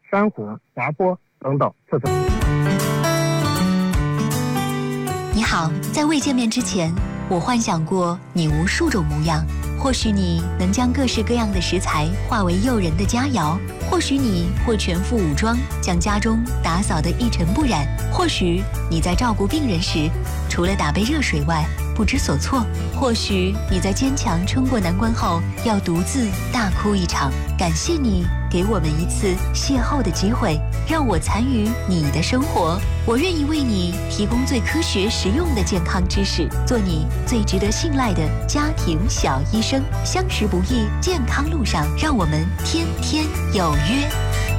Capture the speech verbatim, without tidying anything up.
珊瑚、滑坡等等特色。 你好，在未见面之前，我幻想过你无数种模样。或许你能将各式各样的食材化为诱人的佳肴，或许你会全副武装，将家中打扫得一尘不染，或许你在照顾病人时，除了打杯热水外不知所措，或许你在坚强撑过难关后要独自大哭一场。感谢你给我们一次邂逅的机会，让我参与你的生活。我愿意为你提供最科学实用的健康知识，做你最值得信赖的家庭小医生。相识不易，健康路上，让我们天天有约。